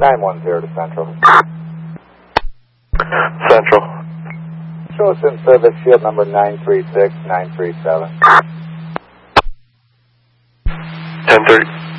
910 to Central. Central. Show us in service, field number 936-937. 1030.